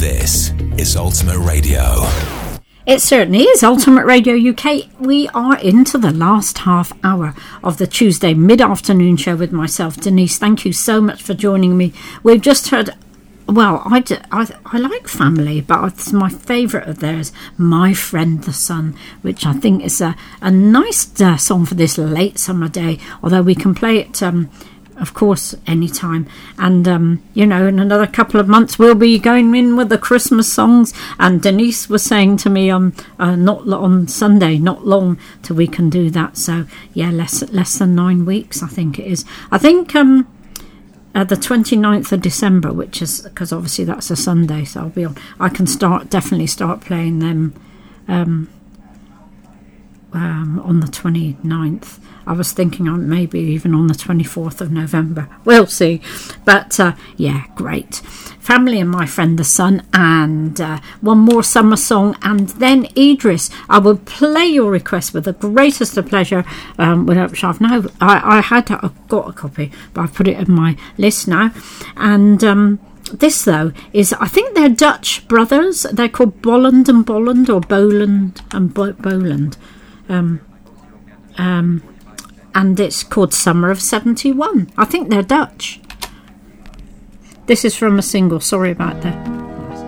This is Ultimate Radio. It certainly is Ultimate Radio UK. We are into the last half hour of the Tuesday mid-afternoon show with myself, Denise. Thank you so much for joining me. We've just heard, well, I like Family, but it's my favourite of theirs, My Friend the Sun, which I think is a nice song for this late summer day, although we can play it of course, anytime. And, in another couple of months, we'll be going in with the Christmas songs. And Denise was saying to me on Sunday, not long till we can do that. So, yeah, less than 9 weeks, I think it is. I think the 29th of December, which is, because obviously that's a Sunday, so I'll be on. I can definitely start playing them on the 29th. I was thinking on maybe even on the 24th of November. We'll see. But, yeah, great. Family and My Friend the Sun, and one more summer song, and then Idris. I will play your request with the greatest of pleasure. Which I've now, I've got a copy, but I've put it in my list now. And this, though, is, I think they're Dutch brothers. They're called Bolland and Bolland, or Boland and Boland. And it's called Summer of 71. I think they're Dutch. This is from a single. Sorry about that.